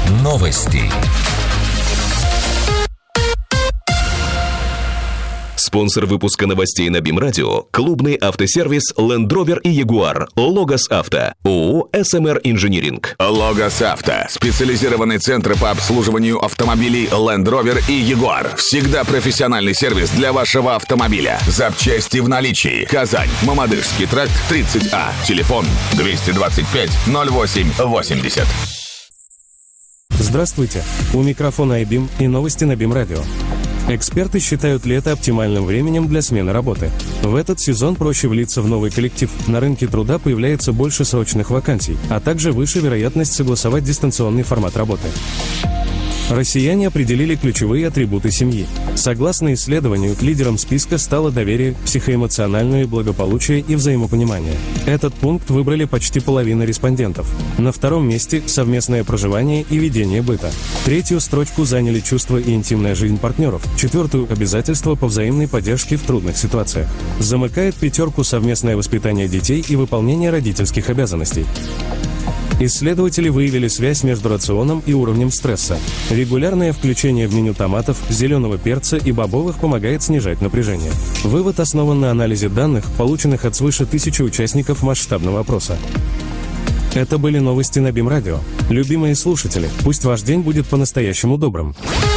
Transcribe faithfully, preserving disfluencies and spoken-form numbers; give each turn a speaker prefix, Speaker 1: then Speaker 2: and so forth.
Speaker 1: Новости. Спонсор выпуска новостей на БИМ-радио – клубный автосервис Land Rover и Jaguar. Логос Авто. ООО эс эм эр Инжиниринг.
Speaker 2: Логос Авто. Специализированный центр по обслуживанию автомобилей Land Rover и Jaguar. Всегда профессиональный сервис для вашего автомобиля. Запчасти в наличии. Казань. Мамадышский тракт, тридцать А. Телефон двести двадцать пять ноль восемь восемьдесят.
Speaker 3: Здравствуйте. У микрофона iBeam и новости на БИМ-радио. Эксперты считают лето оптимальным временем для смены работы. В этот сезон проще влиться в новый коллектив. На рынке труда появляется больше срочных вакансий, а также выше вероятность согласовать дистанционный формат работы. Россияне определили ключевые атрибуты семьи. Согласно исследованию, лидером списка стало доверие, психоэмоциональное благополучие и взаимопонимание. Этот пункт выбрали почти половина респондентов. На втором месте – совместное проживание и ведение быта. Третью строчку заняли чувства и интимная жизнь партнеров. Четвертую – обязательства по взаимной поддержке в трудных ситуациях. Замыкает пятерку совместное воспитание детей и выполнение родительских обязанностей. Исследователи выявили связь между рационом и уровнем стресса. Регулярное включение в меню томатов, зеленого перца и бобовых помогает снижать напряжение. Вывод основан на анализе данных, полученных от свыше тысячи участников масштабного опроса. Это были новости на БИМ-радио. Любимые слушатели, пусть ваш день будет по-настоящему добрым.